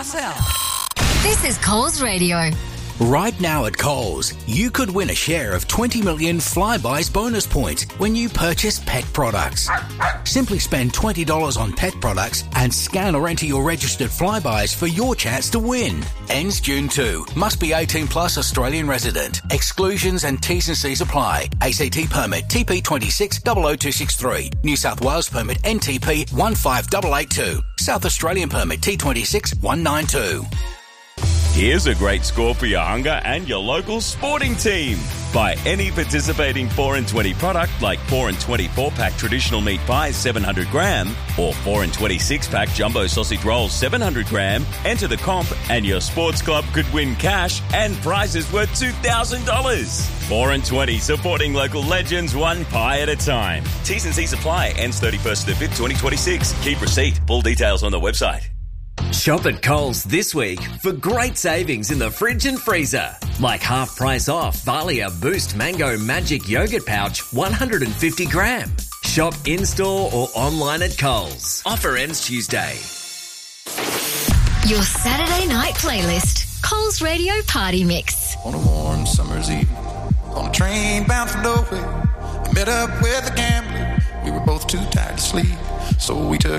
myself. This is Coles Radio. Right now at Coles, you could win a share of 20 million Flybuys bonus points when you purchase pet products. Simply spend $20 on pet products and scan or enter your registered Flybuys for your chance to win. Ends June 2. Must be 18 plus Australian resident. Exclusions and T's and C's apply. ACT permit TP26 00263. New South Wales permit NTP 15882. South Australian permit T26 192. Here's a great score for your hunger and your local sporting team. Buy any participating 4 and 20 product like 4 and 24 pack traditional meat pies 700 gram or 4 and 26 pack jumbo sausage rolls 700 gram. Enter the comp and your sports club could win cash and prizes worth $2,000. 4 and 20 supporting local legends one pie at a time. T's and C's apply. Ends 31st of the 5th, 2026. Keep receipt. Full details on the website. Shop at Coles this week for great savings in the fridge and freezer. Like half price off Valia Boost Mango Magic Yogurt Pouch 150 gram. Shop in-store or online at Coles. Offer ends Tuesday. Your Saturday night playlist. Coles Radio Party Mix. On a warm summer's evening, on a train bound for nowhere, I met up with a gambler. We were both too tired to sleep, so we took